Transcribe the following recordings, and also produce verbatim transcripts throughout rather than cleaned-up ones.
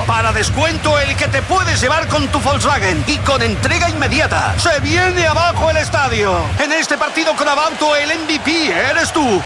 Para descuento el que te puedes llevar con tu Volkswagen y con entrega inmediata. ¡Se viene abajo el estadio! En este partido con Abauto el M V P eres tú.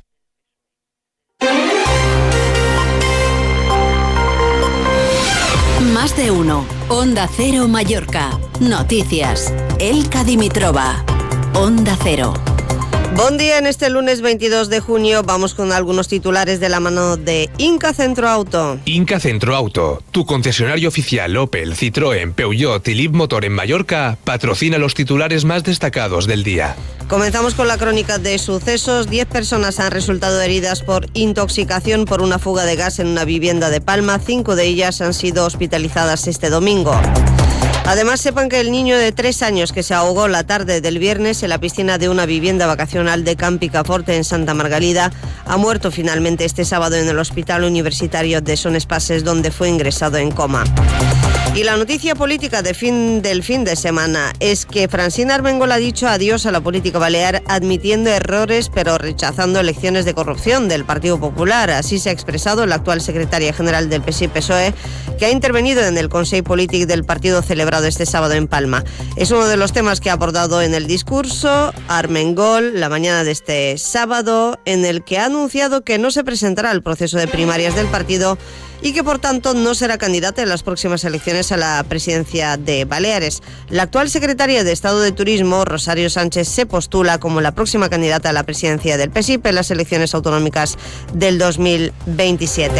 Más de uno. Onda Cero Mallorca. Noticias. Elka Dimitrova. Onda Cero. Buen día, en este lunes veintidós de junio vamos con algunos titulares de la mano de Inca Centro Auto. Inca Centro Auto, tu concesionario oficial Opel, Citroën, Peugeot y Leapmotor en Mallorca, patrocina los titulares más destacados del día. Comenzamos con la crónica de sucesos. Diez personas han resultado heridas por intoxicación por una fuga de gas en una vivienda de Palma. Cinco de ellas han sido hospitalizadas este domingo. Además, sepan que el niño de tres años que se ahogó la tarde del viernes en la piscina de una vivienda vacacional de Camp Picaforte en Santa Margalida ha muerto finalmente este sábado en el Hospital Universitario de Son Espases, donde fue ingresado en coma. Y la noticia política de fin del fin de semana es que Francina Armengol ha dicho adiós a la política balear, admitiendo errores pero rechazando elecciones de corrupción del Partido Popular. Así se ha expresado la actual secretaria general del P S I P S O E, que ha intervenido en el Consell Polític del partido celebrado este sábado en Palma. Es uno de los temas que ha abordado en el discurso Armengol la mañana de este sábado, en el que ha anunciado que no se presentará al proceso de primarias del partido y que por tanto no será candidata en las próximas elecciones a la presidencia de Baleares. La actual secretaria de Estado de Turismo, Rosario Sánchez, se postula como la próxima candidata a la presidencia del P S I P en las elecciones autonómicas del dos mil veintisiete.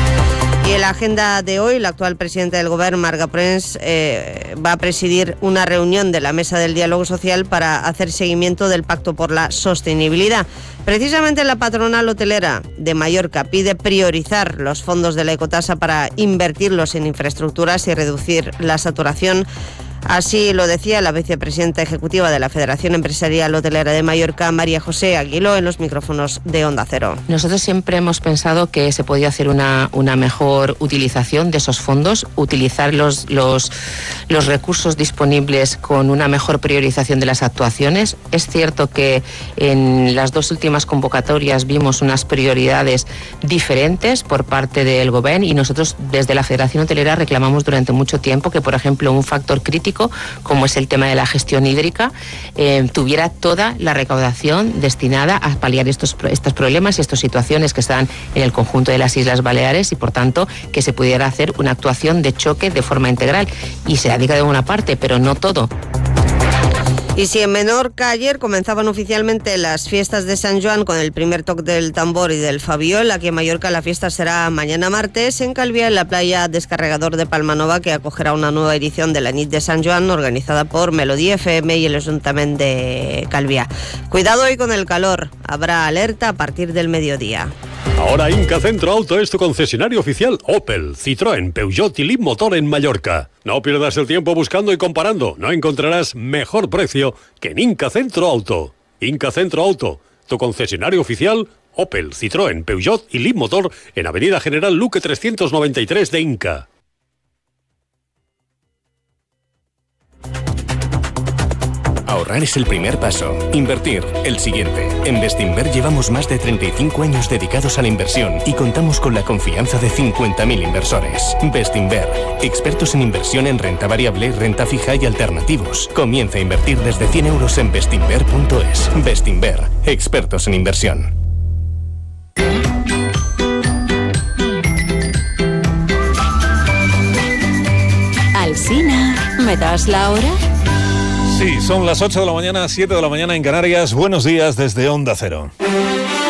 Y en la agenda de hoy, la actual presidenta del Govern, Marga Pons, eh, va a presidir una reunión de la Mesa del Diálogo Social para hacer seguimiento del Pacto por la Sostenibilidad. Precisamente la patronal hotelera de Mallorca pide priorizar los fondos de la ecotasa para invertirlos en infraestructuras y reducir la saturación. Así lo decía la vicepresidenta ejecutiva de la Federación Empresarial Hotelera de Mallorca, María José Aguiló, en los micrófonos de Onda Cero. Nosotros siempre hemos pensado que se podía hacer una, una mejor utilización de esos fondos, utilizar los, los, los recursos disponibles con una mejor priorización de las actuaciones. Es cierto que en las dos últimas convocatorias vimos unas prioridades diferentes por parte del Gobierno y nosotros desde la Federación Hotelera reclamamos durante mucho tiempo que, por ejemplo, un factor crítico como es el tema de la gestión hídrica, eh, tuviera toda la recaudación destinada a paliar estos, estos problemas y estas situaciones que están en el conjunto de las Islas Baleares y, por tanto, que se pudiera hacer una actuación de choque de forma integral. Y se dedica de una parte, pero no todo. Y si en Menorca ayer comenzaban oficialmente las fiestas de San Joan con el primer toque del tambor y del Fabiol, aquí en Mallorca la fiesta será mañana martes en Calviá, en la playa Descarregador de Palmanova, que acogerá una nueva edición de la Nit de San Joan organizada por Melodía F M y el Ayuntamiento de Calviá. Cuidado hoy con el calor, habrá alerta a partir del mediodía. Ahora Inca Centro Auto es tu concesionario oficial Opel, Citroën, Peugeot y Leapmotor en Mallorca. No pierdas el tiempo buscando y comparando. No encontrarás mejor precio que en Inca Centro Auto. Inca Centro Auto, tu concesionario oficial Opel, Citroën, Peugeot y Leapmotor en Avenida General Luque trescientos noventa y tres de Inca. Ahorrar es el primer paso. Invertir, el siguiente. En Bestinver llevamos más de treinta y cinco años dedicados a la inversión y contamos con la confianza de cincuenta mil inversores. Bestinver, expertos en inversión en renta variable, renta fija y alternativos. Comienza a invertir desde cien euros en bestinver punto es. Bestinver, expertos en inversión. Alsina, ¿me das la hora? Sí, son las ocho de la mañana, siete de la mañana en Canarias. Buenos días desde Onda Cero.